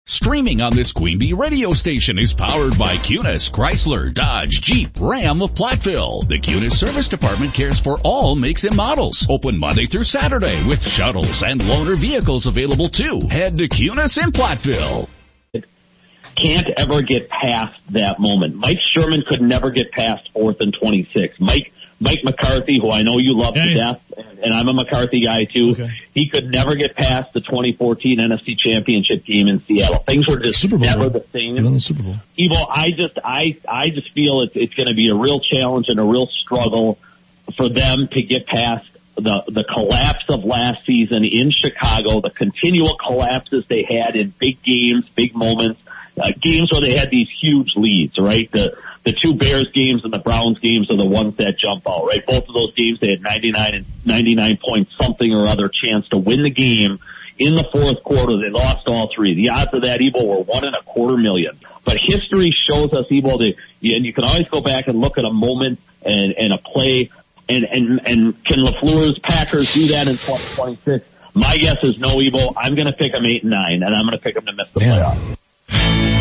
Streaming on this Queen Bee radio station is powered by Cunis, Chrysler, Dodge, Jeep, Ram of Platteville. The Cunis Service Department cares for all makes and models. Open Monday through Saturday with shuttles and loaner vehicles available too. Head to Cunis in Platteville. Can't ever get past that moment. Mike Sherman could never get past 4th and 26. Mike McCarthy, who I know you love to death, and I'm a McCarthy guy too, he could never get past the 2014 NFC Championship game in Seattle. Things were just never the same. The Super Bowl. Evo, I just feel it's going to be a real challenge and a real struggle for them to get past the collapse of last season in Chicago, the continual collapses they had in big games, big moments, games where they had these huge leads, right? The two Bears games and the Browns games are the ones that jump out, right? Both of those games, they had 99 point something or other chance to win the game. In the fourth quarter, they lost all three. The odds of that, Evo, were 1 in a quarter million. But history shows us, Evo, and you can always go back and look at a moment and a play, and can LaFleur's Packers do that in 2026? My guess is no, Evo. I'm going to pick them 8 and 9, and I'm going to pick them to miss the playoffs.